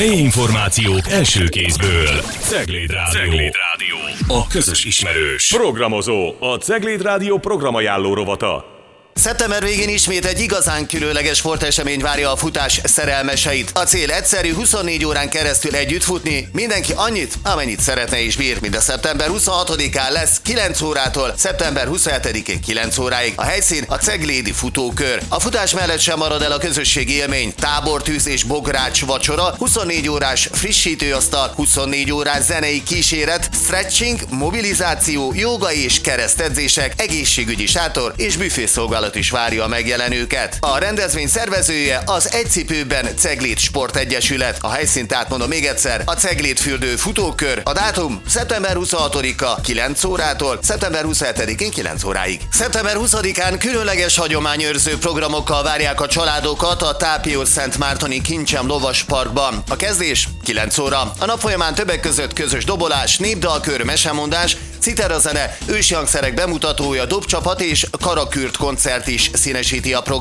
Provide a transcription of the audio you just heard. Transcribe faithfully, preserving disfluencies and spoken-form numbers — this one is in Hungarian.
Helyi információk első kézből. Cegléd Rádió. Cegléd Rádió. A közös ismerős. Programozó. A Cegléd Rádió programajánló rovata. Szeptember végén ismét egy igazán különleges sportesemény várja a futás szerelmeseit. A cél egyszerű, huszonnégy órán keresztül együtt futni, mindenki annyit, amennyit szeretne és bír. Mind a szeptember huszonhatodikán lesz kilenc órától szeptember huszonhetedikén kilenc óráig. A helyszín a Ceglédi Futókör. A futás mellett sem marad el a közösségi élmény, tábortűz és bogrács vacsora, huszonnégy órás frissítőasztal, huszonnégy órás zenei kíséret, stretching, mobilizáció, jóga és keresztedzések, egészségügyi sátor és büfészolgálat is várja a megjelenőket. A rendezvény szervezője az Egycipőben Cegléd Sportegyesület. A helyszínt átmondom még egyszer, a Ceglédfürdő Futókör. A dátum szeptember huszonhatodika kilenc órától szeptember huszonhetedikén kilenc óráig. szeptember huszadikán különleges hagyományőrző programokkal várják a családokat a Tápió-Szentmártoni Kincsem Lovas Parkban. A kezdés kilenc óra. A nap folyamán többek között közös dobolás, népdalkör, mesemondás, citerazene, ősi hangszerek bemutatója, dobcsapat és karakürt koncert is színesíti a programot.